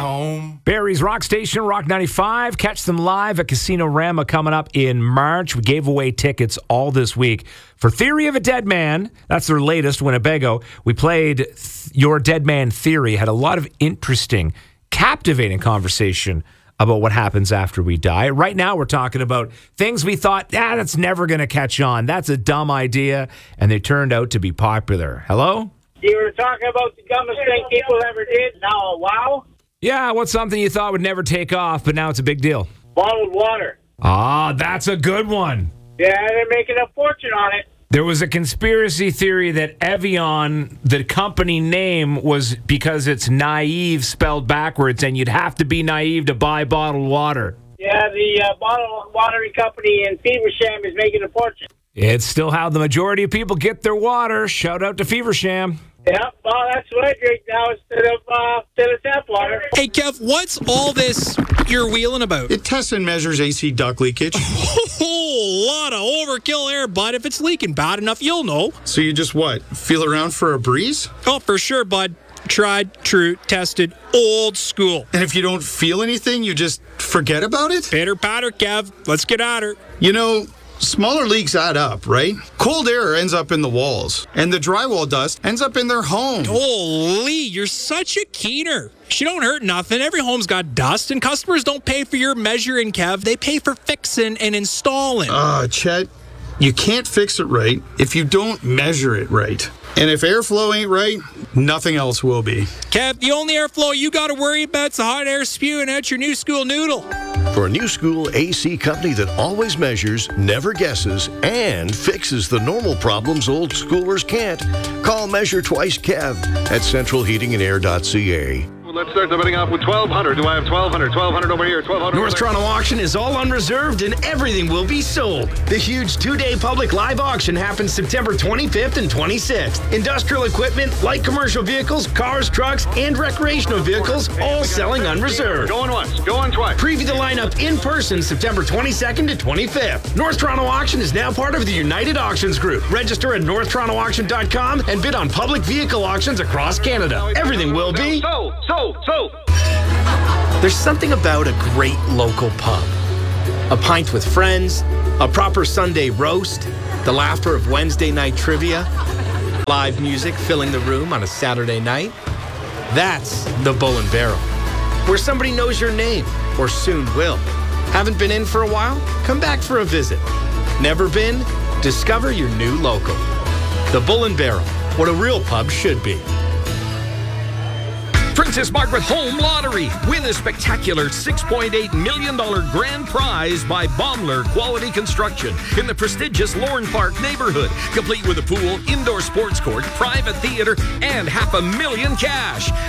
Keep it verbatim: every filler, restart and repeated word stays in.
home. Barrie's Rock Station, Rock ninety-five. Catch them live at Casino Rama coming up in March. We gave away tickets all this week for Theory of a Dead Man. That's their latest, Winnebago. We played Th- Your Dead Man Theory. Had a lot of interesting, captivating conversation about what happens after we die. Right now, we're talking about things we thought, ah, that's never going to catch on. That's a dumb idea. And they turned out to be popular. Hello? You were talking about the dumbest thing people ever did. Now, wow. Yeah, what's something you thought would never take off, but now it's a big deal? Bottled water. Ah, that's a good one. Yeah, they're making a fortune on it. There was a conspiracy theory that Evian, the company name, was because it's naive spelled backwards, and you'd have to be naive to buy bottled water. Yeah, the uh, bottled watering company in Feversham is making a fortune. It's still how the majority of people get their water. Shout out to Feversham. Yeah, well, that's what I drink now instead of, uh, instead of tap water. Hey, Kev, what's all this you're wheeling about? It tests and measures A C duct leakage. A whole lot of overkill there, bud. If it's leaking bad enough, you'll know. So you just what? Feel around for a breeze? Oh, for sure, bud. Tried, true, tested, old school. And if you don't feel anything, you just forget about it? Pitter patter, Kev. Let's get at her. You know, smaller leaks add up, right? Cold air ends up in the walls, and the drywall dust ends up in their home. Holy, you're such a keener. She don't hurt nothing. Every home's got dust, and customers don't pay for your measuring, Kev. They pay for fixing and installing. Ah, uh, Chet, you can't fix it right if you don't measure it right. And if airflow ain't right, nothing else will be. Kev, the only airflow you got to worry about is the hot air spewing out your new school noodle. For a new school A C company that always measures, never guesses, and fixes the normal problems old schoolers can't, call Measure Twice Kev at central heating and air dot c a. Let's start the bidding off with twelve hundred. Do I have twelve hundred? twelve hundred over here. twelve hundred. North Toronto Auction is all unreserved and everything will be sold. The huge two-day public live auction happens September twenty-fifth and twenty-sixth. Industrial equipment, light commercial vehicles, cars, trucks, and recreational vehicles all selling unreserved. Going once, going twice. Preview the lineup in person September twenty-second to twenty-fifth. North Toronto Auction is now part of the United Auctions Group. Register at north toronto auction dot com and bid on public vehicle auctions across Canada. Everything will be sold, sold. So, there's something about a great local pub. A pint with friends, a proper Sunday roast, the laughter of Wednesday night trivia, live music filling the room on a Saturday night. That's the Bull and Barrel, where somebody knows your name, or soon will. Haven't been in for a while? Come back for a visit. Never been? Discover your new local. The Bull and Barrel, what a real pub should be. Princess Margaret Home Lottery. Win a spectacular six point eight million dollars grand prize by Baumler Quality Construction in the prestigious Lorne Park neighborhood, complete with a pool, indoor sports court, private theater, and half a million cash.